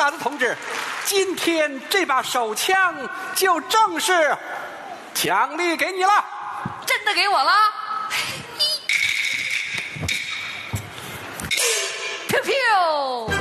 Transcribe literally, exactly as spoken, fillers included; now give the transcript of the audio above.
大子同志，今天这把手枪就正式奖励给你了。 真的给我了？